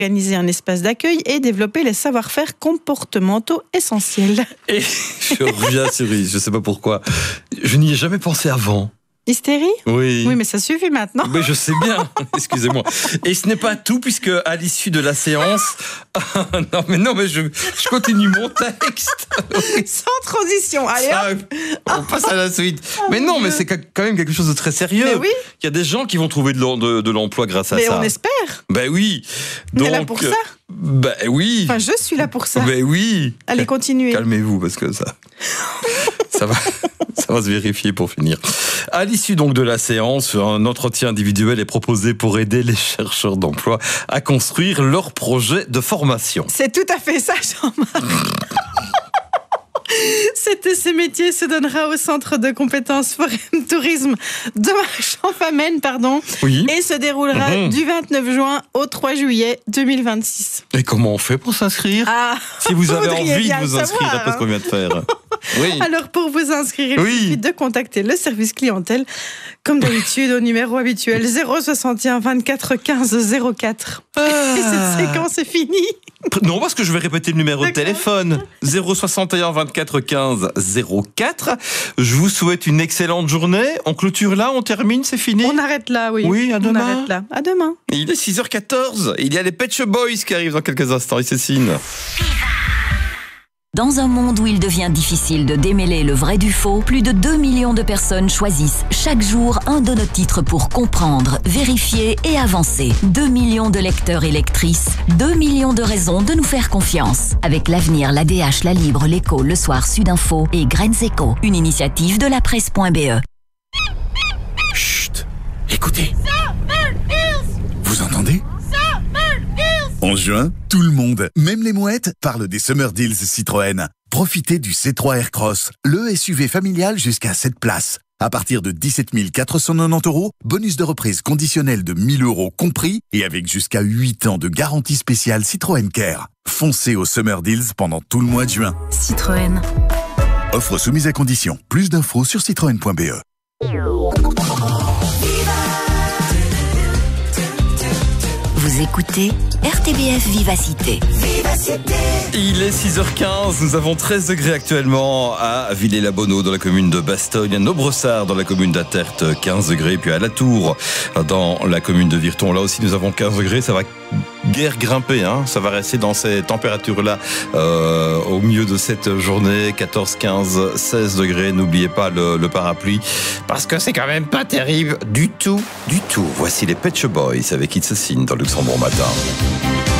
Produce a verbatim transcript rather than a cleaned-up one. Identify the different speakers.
Speaker 1: organiser un espace d'accueil et développer les savoir-faire comportementaux essentiels.
Speaker 2: Et je reviens sur je ne sais pas pourquoi. Je n'y ai jamais pensé avant.
Speaker 1: Hystérie ?
Speaker 2: Oui.
Speaker 1: Oui, mais ça suffit maintenant.
Speaker 2: Mais je sais bien, excusez-moi. Et ce n'est pas tout, puisque à l'issue de la séance... non, mais non, mais je, je continue mon texte.
Speaker 1: Sans transition, allez
Speaker 2: Ça,
Speaker 1: hop.
Speaker 2: on passe à la suite. Mais non, mais c'est quand même quelque chose de très sérieux.
Speaker 1: Mais oui.
Speaker 2: Il y a des gens qui vont trouver de, l'em- de, de l'emploi grâce à
Speaker 1: Mais
Speaker 2: ça.
Speaker 1: on espère.
Speaker 2: Ben oui.
Speaker 1: On
Speaker 2: Donc,
Speaker 1: est là pour ça.
Speaker 2: Ben oui.
Speaker 1: Enfin, je suis là pour ça.
Speaker 2: Ben oui.
Speaker 1: Allez, continuez.
Speaker 2: Calmez-vous, parce que ça... ça va... Ça va se vérifier pour finir. À l'issue donc de la séance, un entretien individuel est proposé pour aider les chercheurs d'emploi à construire leur projet de formation.
Speaker 1: C'est tout à fait ça, Jean-Marc. Cet ces métiers se donnera au Centre de compétences Forum Tourisme de Marchand-Famenne, pardon,
Speaker 2: Oui.
Speaker 1: et se déroulera
Speaker 2: Mmh.
Speaker 1: du vingt-neuf juin au trois juillet deux mille vingt-six.
Speaker 2: Et comment on fait pour s'inscrire ?
Speaker 1: Ah,
Speaker 2: Si vous avez
Speaker 1: voudriez
Speaker 2: envie
Speaker 1: bien
Speaker 2: de vous
Speaker 1: le
Speaker 2: inscrire
Speaker 1: savoir,
Speaker 2: après ce qu'on vient de faire. Oui.
Speaker 1: Alors, pour vous inscrire, il
Speaker 2: Oui.
Speaker 1: suffit de contacter le service clientèle, comme d'habitude, au numéro habituel zéro soixante et un vingt-quatre quinze zéro quatre.
Speaker 2: Ah.
Speaker 1: Et cette séquence est finie.
Speaker 2: Non, parce que je vais répéter le numéro de
Speaker 1: D'accord.
Speaker 2: téléphone. zéro soixante et un vingt-quatre quinze zéro quatre. Je vous souhaite une excellente journée. On clôture là, on termine, c'est fini.
Speaker 1: On arrête là, oui.
Speaker 2: Oui, à
Speaker 1: On
Speaker 2: demain.
Speaker 1: arrête là. À demain.
Speaker 2: Il est six heures quatorze. Il y a les Pet Shop Boys qui arrivent dans quelques instants. Ils Cécile.
Speaker 3: Dans un monde où il devient difficile de démêler le vrai du faux, plus de deux millions de personnes choisissent chaque jour un de nos titres pour comprendre, vérifier et avancer. deux millions de lecteurs et lectrices, deux millions de raisons de nous faire confiance. Avec l'Avenir, l'A D H, La Libre, l'Écho, Le Soir, Sudinfo et Graines Éco, une initiative de la presse point B E.
Speaker 4: Chut, écoutez. Vous entendez ? En juin, tout le monde, même les mouettes, parle des Summer Deals Citroën. Profitez du C trois Aircross, le S U V familial jusqu'à sept places. À partir de dix-sept mille quatre cent quatre-vingt-dix euros, bonus de reprise conditionnel de mille euros compris et avec jusqu'à huit ans de garantie spéciale Citroën Care. Foncez aux Summer Deals pendant tout le mois de juin.
Speaker 3: Citroën.
Speaker 4: Offre soumise à condition. Plus d'infos sur citroën point b e.
Speaker 3: Vous écoutez R T B F Vivacité.
Speaker 2: Il est six heures quinze, nous avons treize degrés actuellement à Villers-la-Bonneau dans la commune de Bastogne, à Nobressart dans la commune d'Attert quinze degrés, puis à La Tour dans la commune de Virton, là aussi nous avons quinze degrés, ça va guère grimper, hein. Ça va rester dans ces températures-là euh, au milieu de cette journée, quatorze, quinze, seize degrés, n'oubliez pas le, le parapluie, parce que c'est quand même pas terrible du tout, du tout. Voici les Pet Shop Boys avec It's a Sin dans Luxembourg Matin.